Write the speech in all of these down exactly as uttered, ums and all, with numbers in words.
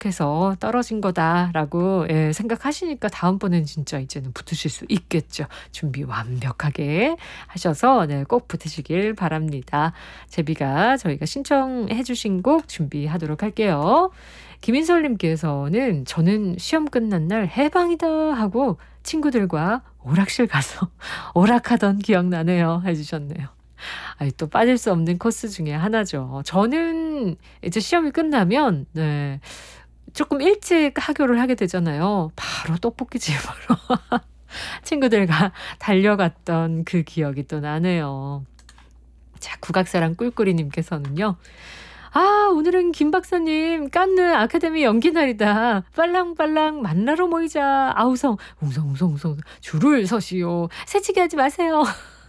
부족해서 떨어진 거다라고 예 생각하시니까 다음번엔 진짜 이제는 붙으실 수 있겠죠. 준비 완벽하게 하셔서 네 꼭 붙으시길 바랍니다. 제비가 저희가 신청해 주신 곡 준비하도록 할게요. 김인설 님께서는 "저는 시험 끝난 날 '해방이다.' 하고 친구들과 오락실 가서 오락하던 기억나네요." 해 주셨네요. 아이 또 빠질 수 없는 코스 중에 하나죠. 저는 이제 시험이 끝나면 네 쪼끔 일찍 하교를 하게 되잖아요. 바로 떡볶이 집으로 친구들과 달려갔던 그 기억이 또 나네요. 자 국악사랑 꿀꿀이 님께서는요. "아 오늘은 김 박사님 깐느 아카데미 연기 날이다. 빨랑빨랑 만나러 모이자. 아우성 웅성웅성웅성 줄을 서시오. 새치기 하지 마세요."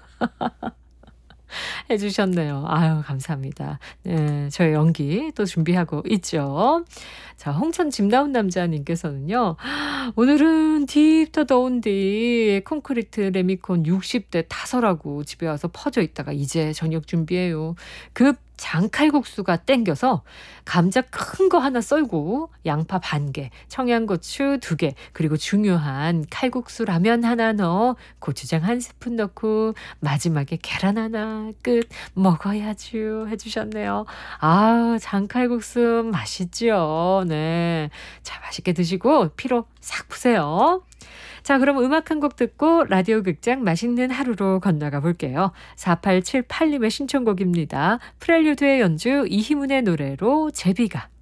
해 주셨네요. 아유 감사합니다. 네 저희 연기 또 준비하고 있죠. 자 홍천 집 나온 남자 님께서는요. "오늘은 딥더 더운디 콘크리트 레미콘 육십 대 타설하고 집에 와서 퍼져 있다가 이제 저녁 준비해요. 급 장칼국수가 땡겨서 감자 큰 거 하나 썰고 양파 반 개, 청양고추 두 개, 그리고 중요한 칼국수 라면 하나 넣어 고추장 한 스푼 넣고 마지막에 계란 하나 끝 먹어야죠." 해 주셨네요. 아우 장칼국수 맛있지요. 네. 자 맛있게 드시고 피로 싹 푸세요. 자 그럼 음악 한 곡 듣고 라디오 극장 맛있는 하루로 건너가 볼게요. 사팔칠팔 님의 신청곡입니다. 프렐류드의 연주 이희문의 노래로 제비가.